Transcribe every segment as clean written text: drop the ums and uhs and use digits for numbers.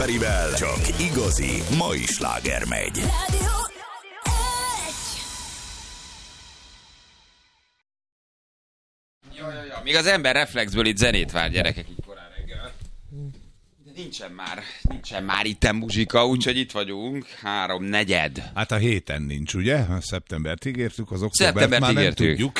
Perivel csak igazi mai sláger megy. Még az ember reflexből itt zenét vár, gyerekek, így korán reggel. De nincsen már itten muzsika, úgyhogy itt vagyunk, 3/4. Hát a héten nincs, ugye? A szeptembert ígértük, az októbert már nem tudjuk.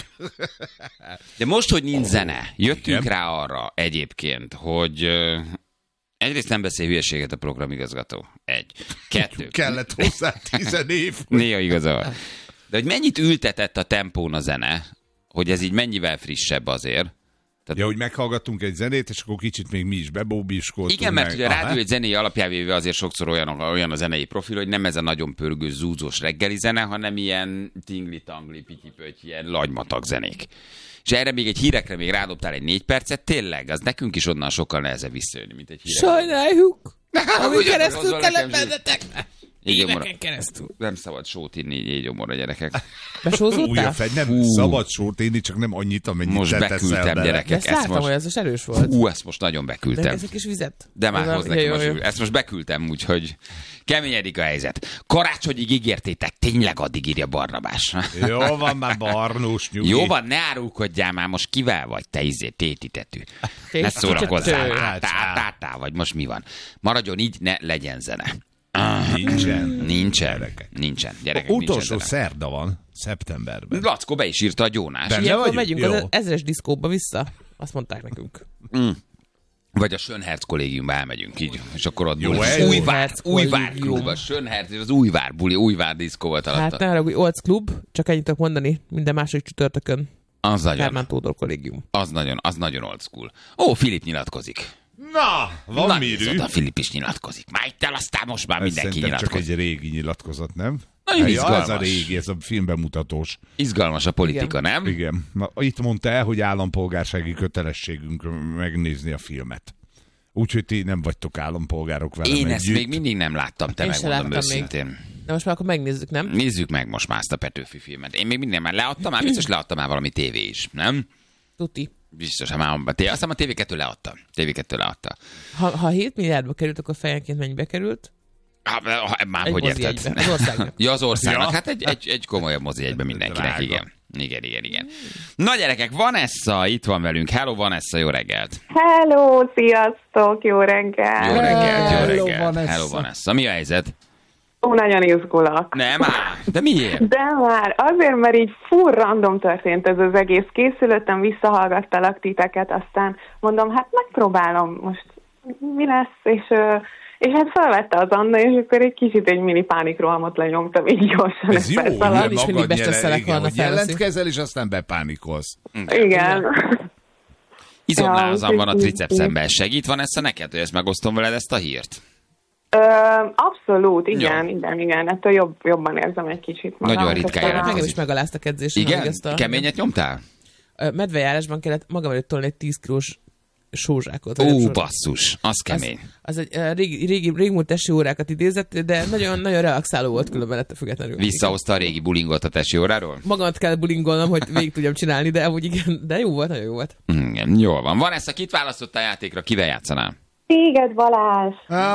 De most, hogy nincs zene, jöttünk rá arra egyébként, hogy egyrészt nem beszél hülyeséget a programigazgató. 1. 2. Kellett hozzá 10 év. Néha igaza. De hogy mennyit ültetett a tempón a zene, hogy ez így mennyivel frissebb azért. Ja, hogy meghallgattunk egy zenét, és akkor kicsit még mi is bebóbiskoltunk. Igen, mert ugye a rádió egy zenei alapjávéve azért sokszor olyan a zenei profil, hogy nem ez a nagyon pörgő, zúzós reggeli zene, hanem ilyen tingli-tangli, pityi-pöty, ilyen lagymatag zenék. És erre még egy hírekre még rádobtál egy 4 percet, tényleg, az nekünk is onnan sokkal nehezebb visszajönni, mint egy hírekre. Sajnáljuk, amit keresztül kellett bennetek. Éveken keresztül. Nem szabad sót inni így gyomorra, gyerekek. Besózódtál? Nem szabad sót inni, csak nem annyit, amennyit most beküldtem, gyerekek. Ezt láttam, hogy ez most erős volt. Ezt most nagyon beküldtem. De ez egy kis vizet. De már hoz nekem a zsűr. Ezt most beküldtem, úgyhogy keményedik a helyzet. Karácsonyig ígértétek, tényleg addig írja Barnabás. Jó van már, Barnós, nyugi. Jó van, ne árulkodjál már, most kivel vagy, te tétitetű. Ne szórakozzál, tá, vagy most mi van. Maradjon így, ne legyen zene. Nincsen. Gyerekek, utolsó szerda van, szeptemberben. Lackó be is írta a Gyónás. Ilyenkor megyünk az 1000-es diszkóba vissza. Azt mondták nekünk. Vagy a Schönherz kollégiumba elmegyünk így, és akkor ott Újvár klub, a Schönherz, az Újvár buli, Újvár diszkó volt alatta. Hát ne haragudj, Olc klub, csak ennyit tudok mondani, minden második csütörtökön. Az nagyon. Kármán Tódor kollégium. Az nagyon old school. Ó, Filip nyilatkozik. Na, van mérű. A Filip is nyilatkozik. Már itt el, aztán most már mindenki nyilatkozik. Csak egy régi nyilatkozat, nem? Nagyon izgalmas. Ez a régi, ez a filmbemutatós. Izgalmas a politika, Igen. nem? Igen. Na, itt mondta el, hogy állampolgársági kötelességünk megnézni a filmet. Úgyhogy ti nem vagytok állampolgárok velem Én együtt. ezt még mindig nem láttam, te megmondom őszintén. De most már akkor megnézzük, nem? Nézzük meg most már ezt a Petőfi filmet. Én még minden már leadtam, már biztos leadtam már valami tévé is, nem? Tuti. Biztos, már aztán a TV2 leadta. TV2 leadta. Ha 7 milliárdba került, akkor fejenként mennyibe került? Már egy hogy érted? Az országnak. Ja, az országnak. Ja. Hát egy komolyabb mozi egyben mindenkinek, igen. Igen. Na gyerekek, Vanessa itt van velünk. Hello Vanessa, jó reggelt. Hello, sziasztok, jó reggelt. Jó reggelt. Hello Vanessa. Mi a helyzet? Nagyon izgulok. Nem áll. De miért? De már azért, mert így full random történt ez az egész. Készülöttem, visszahallgattalak titeket, aztán mondom, hát megpróbálom most, mi lesz, és hát felvette az Anna, és akkor egy kicsit egy mini pánikrohamot lenyomtam, így gyorsan. Ez jó, nem is mindig besteszelek volna hogy jelentkezel, és aztán bepánikolsz. Igen. Izomlázam van a tricepszemben. Segít van ezt a neked, hogy ezt megosztom veled ezt a hírt? Abszolút, igen. Ettől jobban érzem egy kicsit magam. Nagyon ritkán jelentkezik. Engem is megaláztak edzésen. Igen? Keményet nyomtál? Medvejárásban kellett magam előtt tolni egy 10 kilós sózsákot. Basszus, az kemény. Az egy régmúlt tesi órákat idézett, de nagyon, nagyon relaxáló volt különben ettől függetlenül. Visszahozta a régi bulingot a tesi óráról? Magamat kell bulingolnom, hogy végig tudjam csinálni, de amúgy igen, de jó volt, nagyon jó volt. Igen, jól van. Vanessa, kit választottál játékra? Kivel játszanál? Téged, Balázs!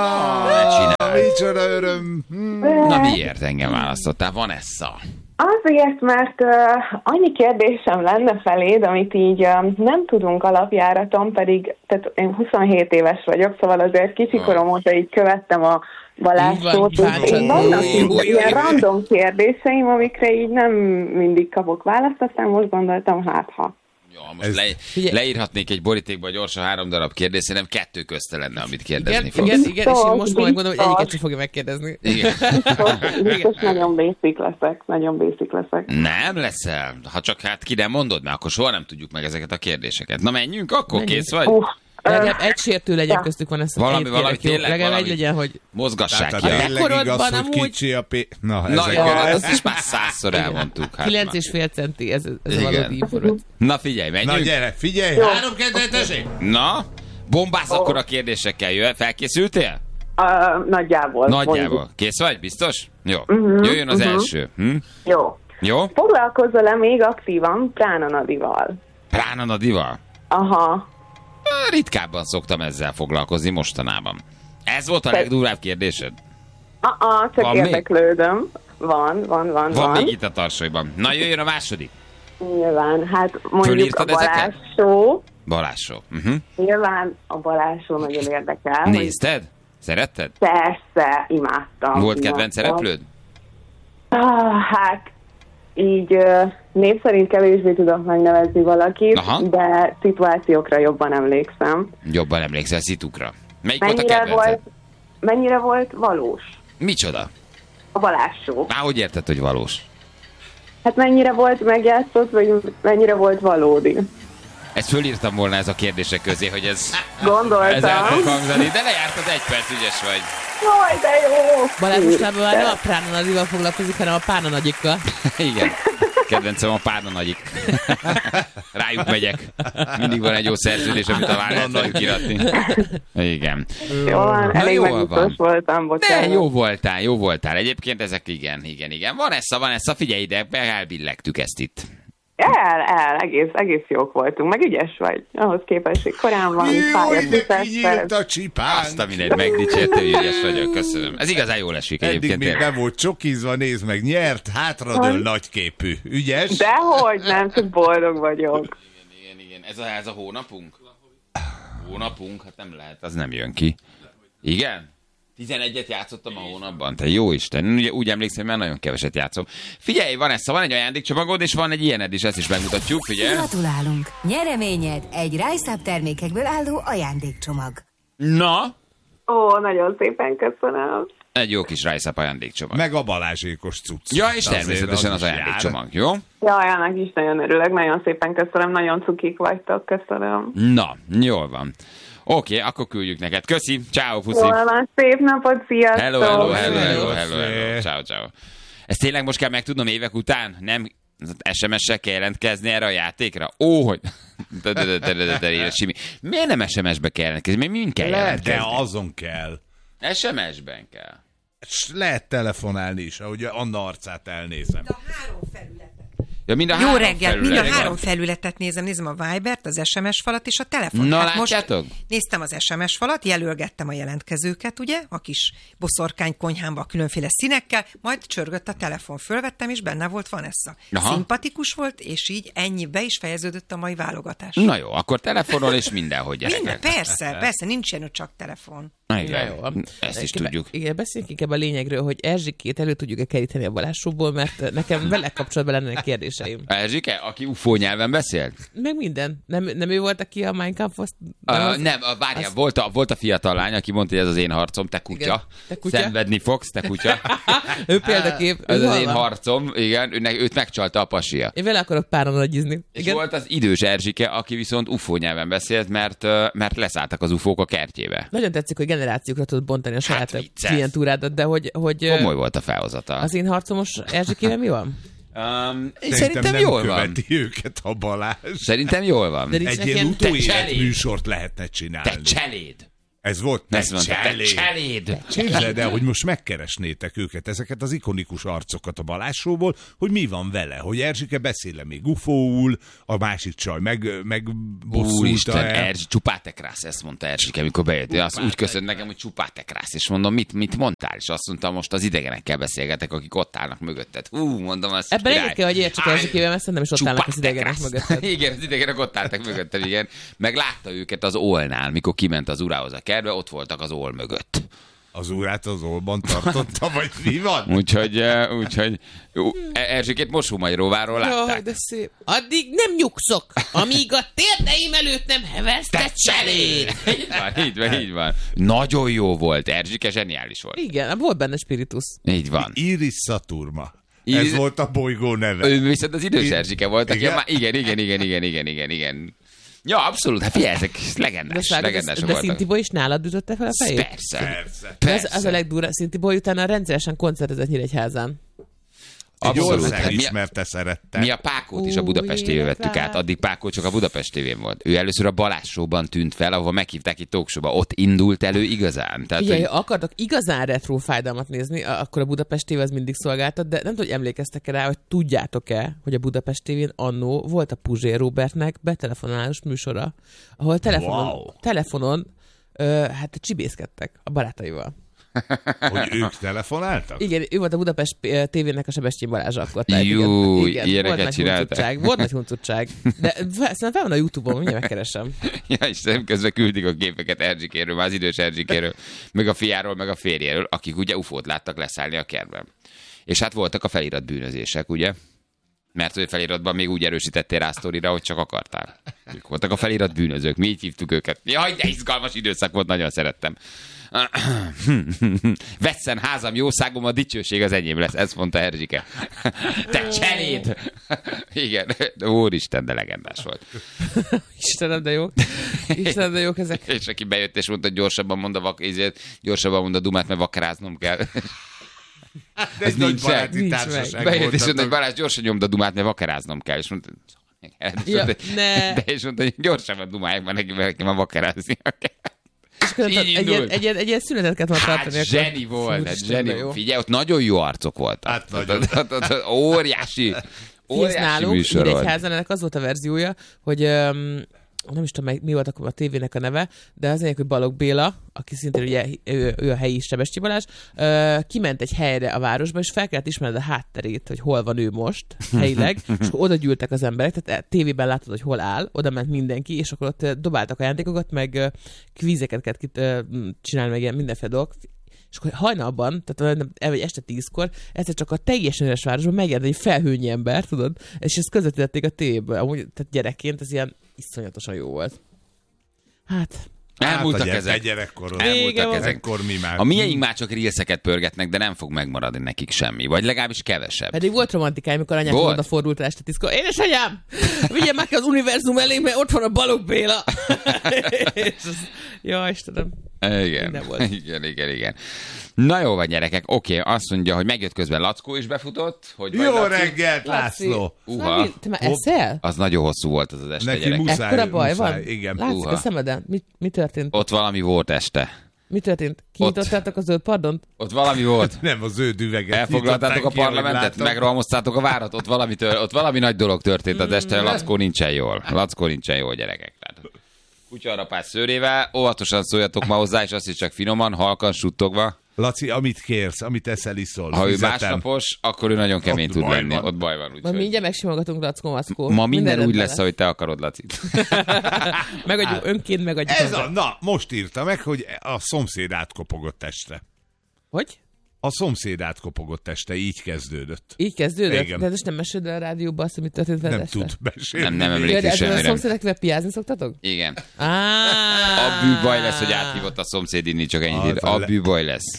Micsoda öröm! Na miért engem választottál? Vanessa? Azért, mert annyi kérdésem lenne feléd, amit így nem tudunk alapjáraton, pedig tehát én 27 éves vagyok, szóval azért kicsi korom óta így követtem a Balázsot. Vannak ilyen random kérdéseim, amikre így nem mindig kapok választ, aztán most gondoltam, hát ha. Jó, most leírhatnék egy borítékba gyorsan 3 darab kérdés, szerintem 2 közte lenne, amit kérdezni fogsz. Igen, és én most megmondom, hogy egyiket sem fogja megkérdezni. Igen. Biztos nagyon basic leszek. Nem leszel. Ha csak hát ki nem mondod, mert akkor soha nem tudjuk meg ezeket a kérdéseket. Na menjünk, akkor kész vagy? Legalább egy sértő legyen köztük, van ezt. Valami tényleg, legalább egy legyen, hogy mozgassák ki. Tehát tényleg igaz, hogy kicsi a Na, ezt is már 100-szor elmondtuk. 9,5 centi, ez a valódi informat. Na figyelj, menjünk. Na gyere, figyelj! 3 kezdeteség! Na, bombáz akkor a kérdésekkel, jöjjön. Felkészültél? Nagyjából. Kész vagy? Biztos? Jó. Jöjjön az első. Jó. Foglalkozol-e még aktívan Prána Nadival? Prána Nadival? Aha. Ritkábban szoktam ezzel foglalkozni mostanában. Ez volt a legdurvább kérdésed? Csak Van érdeklődöm. Van. Van még itt a tarsolyban. Na, jöjjön a második. Nyilván, hát mondjuk Fölírtad a ezeket? Balázs-show. Balázs show. Nyilván a Balázs show nagyon érdekel. Nézted? Szeretted? Persze, imádtam. Volt kedvenc szereplőd? Hát, így név szerint kevésbé tudok megnevezni valakit, Aha. de szituációkra jobban emlékszem. Jobban emlékszel szitukra. Melyik volt a kedvenced? Mennyire volt valós Micsoda? a Balázs show? Már hogy érted, hogy valós? Hát mennyire volt megjátszott, vagy mennyire volt valódi? Ezt fölírtam volna ez a kérdések közé, hogy ez el Gondoltam. fog hangzani, de lejárt az 1 perc, ügyes vagy. Jaj, de jó! Balázs mostában már nem a Pránanadival foglalkozik, hanem a Pánanagyikkal. Igen. Kedvencem a Párnanagyik. Rájuk megyek. Mindig van egy jó szerződés, amit a lehet velük iratni. Igen. Jó van, elég jól megúszós voltam, De bocsánat. jó voltál. Egyébként ezek igen. Van essa, figyelj ide, elbillegtük ezt itt. Egész jók voltunk, meg ügyes vagy. Ahhoz képest, hogy korán van, Jaj, de kinyílt a csipán. Azt a mindegy, megdicsérte, hogy ügyes vagyok, köszönöm. Ez igazán jól esik Eddig egyébként. még tényleg. nem volt csokizva, nézd meg, nyert, hátradől nagyképű. Ügyes? Dehogy nem, csak boldog vagyok. Igen. Ez a hónapunk? Hónapunk? Hát nem lehet, az nem jön ki. Igen? 11-et játszottam a hónapban. Te jó Isten. Ugye, úgy emlékszem, mert nagyon keveset játszom. Figyelj, van egy ajándékcsomagod, és van egy ilyened is, ezt is megmutatjuk, figyelj. Gratulálunk! Nyereményed egy Rise-Up termékekből álló ajándékcsomag. Na, Ó, nagyon szépen köszönöm. egy jó kis Rise-Up ajándékcsomag. Meg a balázsékos cucc. Ja, és Azért természetesen az is ajándékcsomag, jó? Jaj, annak is nagyon örülök, nagyon szépen köszönöm, nagyon cukik vagytok, köszönöm. Na, jól van. Oké, akkor küldjük neked. Köszi, ciao, puszi. Jól van, szép napot, sziasztok! Hello. Ciao. Ezt tényleg most kell megtudnom évek után? Nem SMS-sel kell jelentkezni erre a játékra? Ó, hogy... Simi. Miért nem SMS-be kell jelentkezni? Mind kell Lehet, jelentkezni? de azon kell. SMS-ben kell. S lehet telefonálni is, ahogy Anna arcát elnézem. Ja, mind a Jó három reggelt, mind a felületet. 3 felületet nézem a Vibert, az SMS falat és a telefon. Na, most látjátok? néztem az SMS falat, jelölgettem a jelentkezőket, ugye, a kis boszorkány konyhámba a különféle színekkel, majd csörgött a telefon, fölvettem, és benne volt Vanessa. Aha. Szimpatikus volt, és így ennyi be is fejeződött a mai válogatás. Na jó, akkor telefonon és mindenhogy Minden, gyerekek. persze, nincs ilyen, hogy csak telefon. Igen, Na jó. ezt is Inkább- tudjuk. Igen, beszéljünk inkább a lényegről, hogy Erzsikét elő tudjuk-e keríteni a Balázs-showból, mert nekem vele kapcsolatban lennének kérdéseim. Erzsike, aki UFO nyelven beszélt? Meg minden. Nem ő volt, aki a Minecraft-ot... Nem, várjál, volt a fiatal lány, aki mondta, hogy ez az én harcom, te kutya. Igen, te kutya. Szenvedni fogsz, te kutya. Ő példakép. Ez Ő az hol én van? harcom, igen, őt megcsalta a pasia. Én vele akarok páranagyizni. És volt az idős Erzsike, aki viszont UFO nyelven beszélt, mert leszálltak az UFO-k a kertjébe. Nagyon tetszik, hogy generációkra tudod bontani a saját vicces. klientúrádat, de hogy Komoly volt a felhozata. az én harcomos Erzsikével mi van? Szerintem nem jól van. követi őket a Balázs. Szerintem jól van. De nincs Egy neki ilyen ilyen utóéletműsort lehetne csinálni. Te cseléd! Ez volt Ezt mondta, te cseléd. cseléd! Képzeld el, hogy most megkeresnétek őket, ezeket az ikonikus arcokat a Balázs showból, hogy mi van vele, hogy Erzsike beszél még ufóul, a másik csaj meg bosszulta Úristen, el. csupátekrász, ezt mondta Erzsike, amikor bejött. Azt úgy köszönt nekem, hogy csupátekrász, és mondom, mit mondtál? És azt mondta, most az idegenekkel beszélgetek, akik ott állnak mögötted. Mondom, azt Ebben király. egyet kell, hogy értsük Erzsikével, mert szerintem is ott állnak az idegenek Csupátekrász. mögötted. Igen, az idegenek ott álltak mögötted, igen. Meg látta őket az Olnál, mikor kiment az urához a kertbe, ott voltak az Ol mögött. Az órát az olban tartotta, vagy mi van? Úgyhogy Erzsikét Mosómagyaróváról Jaj, látták. de szép. Addig nem nyugszok, amíg a térdeim előtt nem hevelsz, te cseléd! Így van. Nagyon jó volt. Erzsike zseniális volt. Igen, volt benne spiritus. Így van. Iris Saturma. Iris- Ez volt a bolygó neve. Ő viszont az idős Erzsike volt, aki Igen? igen. Ja, abszolút, hát figyelj, ezek legendás De voltak. Szintibo is nálad ütötte fel a fejét? Persze. De az a legdurvább, Szintibo utána rendszeresen koncertezett Nyíregyházán. Egy Abszolút. ország Hát ismerte szerette. Mi a Pákót is a Budapest TV vettük át, addig Pákó csak a Budapest TV-n volt. Ő először a Balázs Show-ban tűnt fel, ahova meghívták itt talk show-ba. Ott indult elő igazán. Tehát, Ugye, hogy... ha akartok igazán retro fájdalmat nézni, akkor a Budapest TV az mindig szolgáltat, de nem tudom, hogy emlékeztek-e rá, hogy tudjátok-e, hogy a Budapest TV-n annó volt a Puzsér Robertnek betelefonálós műsora, ahol telefonon hát csibészkedtek a barátaival. Hogy ők telefonáltak? Igen, ő volt a Budapest TV-nek a Sebestyén Balázs akkor. Jó, igen, ilyeneket csináltak. Volt nagy huncutság. De szerintem fel van a YouTube-on, mindjárt megkeresem. Ja, és közben küldik a képeket Erzsikéről, már az idős Erzsikéről, meg a fiáról, meg a férjéről, akik ugye UFO-t láttak leszállni a kertben. És hát voltak a felirat bűnözések, ugye? Mert hogy feliratban még úgy erősítettél rá sztorira, hogy csak akartál. Ők voltak a felirat bűnözők, mi így hívtuk őket. Jaj, de izgalmas időszak volt, nagyon szerettem. Vesszen házam, jószágom, a dicsőség az enyém lesz, ezt mondta Erzsike. Te cseléd! Igen, úristen, de legendás volt. Istenem, de jó. Istenem, de jók ezek. És aki bejött és mondta, hogy gyorsabban mond a dumát, mert vakaráznom kell. De ez nincs baráti társaság. Bejött és mondta, hogy Balázs, gyorsan nyomd a dumát, mert vakaráznom kell. És mondta, és mondta, hogy gyorsabban dumálják, mert nekem a vakarázni kell. És egy ilyen szünetet kellett tartani. Hát zseni volt, hát zseni. Figyelj, ott nagyon jó arcok voltak. Hát nagyon. Óriási nálunk, műsor volt. Nyíregyházan ennek az volt a verziója, hogy nem is tudom, mi volt akkor a tévének a neve, de az egyik, hogy Balogh Béla, aki szintén ugye ő a helyi Sebestyén Balázs, kiment egy helyre a városba, és fel kellett ismerned a hátterét, hogy hol van ő most, helyileg, és akkor oda gyűltek az emberek, tehát tévében látod, hogy hol áll, oda ment mindenki, és akkor ott dobáltak ajándékokat, meg kvízeket kellett csinálni, meg ilyen mindenféle dolgok. És akkor hajnalban, tehát este 10-kor, egyszer csak a teljesen üres városban megjelent egy felhőnyi ember, tudod, és ezt közvetítették a tévéből. Amúgy, tehát gyerekként ez ilyen iszonyatosan jó volt. Hát... Elmúltak ezek. Elmúltak ezek. A miénk már csak rílszeket pörgetnek, de nem fog megmaradni nekik semmi. Vagy legalábbis kevesebb. Pedig volt romantikája, amikor anyák odafordult este 10-kor. Édesanyám, vigyél meg az univerzum elé, mert ott van a Balogh Béla. Ja, Istenem. Igen. Na jó van, gyerekek, oké, azt mondja, hogy megjött közben Lackó is befutott. Hogy jó reggelt, László! Te már eszel? Az nagyon hosszú volt az este, neki gyerekek. muszáj, ekkora baj van? Igen. Látszik a szemeden. Mi történt? Ott valami volt este. Mi történt? Kinyitottátok a zöld pardont? Ott valami volt. Nem, a zöld üveget. Elfoglaltátok a parlamentet? Megrohamoztátok a várat? Ott valami nagy dolog történt az este. Lackó nincsen jól. Gyerekek. Kutyarapás szőrével, óvatosan szóljatok ma hozzá, és azt is csak finoman, halkan, suttogva. Laci, amit kérsz, amit eszel, iszol. Ha ő másnapos, akkor ő nagyon kemény tud lenni. Ott baj van. Ma mindjárt megsimogatunk, Lackó. Ma minden úgy lesz, ahogy te akarod, Laci. Megadjuk, önként megadjuk. Most írta meg, hogy a szomszéd átkopogott este. Hogy? A szomszéd átkopogott este, így kezdődött. Így kezdődött? Igen. De most nem meséld el a rádióba azt, amit történt veled este? Nem tud mesélni. Nem emlékszik semmire. A szomszédekkel piázni szoktatok? Igen. A bűbaj lesz, hogy áthívott a szomszéd inni, csak ennyit. A bűbaj lesz.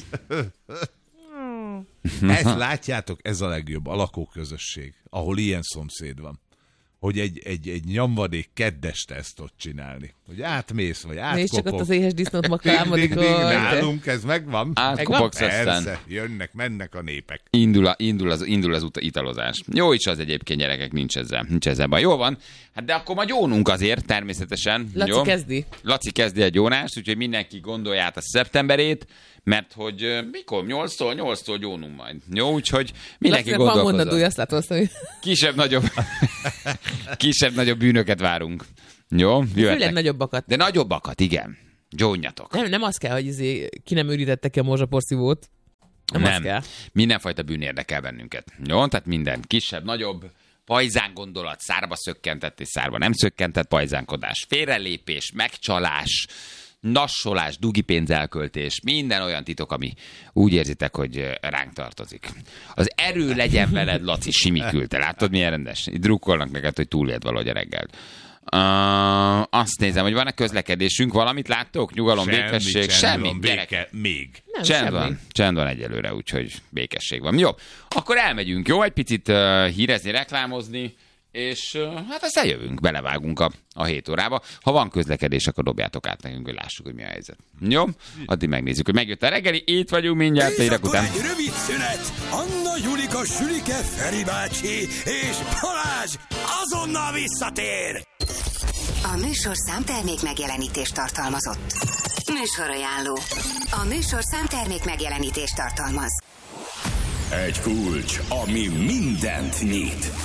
Ezt látjátok, ez a legjobb, a lakóközösség, ahol ilyen szomszéd van. Hogy egy nyomvadék keddeste ezt tud csinálni. Hogy átmész, vagy átkopog. Nézd csak ott az éhes disznót makálmodik. Nálunk ez megvan. Átkopogsz Persze, aztán. jönnek, mennek a népek. Indul az italozás. Jó is az egyébként, gyerekek, nincs ezzel baj. Jó van, hát de akkor majd gyónunk azért, természetesen. Laci kezdi a gyónást, úgyhogy mindenki gondolja át a szeptemberét, mert hogy mikor? 8-tól gyónunk majd. Jó, úgyhogy mindenki gondolkozzon. Van mondandója, azt látom, Kisebb-nagyobb bűnöket várunk. Jó, jöhetnek. Főleg nagyobbakat. De nagyobbakat, igen. Gyónjatok. Nem az kell, hogy ki nem ürítette ki a morzsaporszívót. Nem az kell. Mindenfajta bűn érdekel bennünket. Jó, tehát minden kisebb, nagyobb, pajzán gondolat, szárba szökkentett és szárba nem szökkentett pajzánkodás, félrelépés, megcsalás, nassolás, dugipénz elköltés, minden olyan titok, ami úgy érzitek, hogy ránk tartozik. Az erő legyen veled, Laci, simikülte. Látod, milyen rendes? Itt drukkolnak neked, hogy túléld valahogy a reggelt. Azt nézem, hogy van-e közlekedésünk, valamit láttok? Nyugalom, békesség? Semmi. Még. Csend van egyelőre, úgyhogy békesség van. Jó, akkor elmegyünk, jó? Egy picit hírezni, reklámozni, és hát aztán jövünk, belevágunk a 7 órába. Ha van közlekedés, akkor dobjátok át nekünk, hogy lássuk, hogy mi a helyzet. Jó? Addig megnézzük, hogy megjött a reggeli, itt vagyunk mindjárt, hírek után. Egy rövid szünet, Anna, Julika, Sülike, Feri bácsi és Balázs azonnal visszatér! A műsor számtermék megjelenítést tartalmazott. Műsorajánló. A műsor számtermék megjelenítést tartalmaz. Egy kulcs, ami mindent nyit.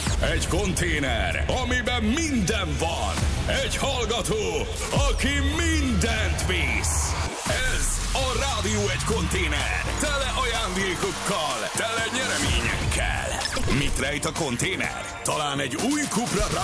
Egy konténer, amiben minden van. Egy hallgató, aki mindent visz. Ez a Rádió egy konténer. Tele ajándékokkal, tele nyereményekkel. Mit rejt a konténer? Talán egy új Cupra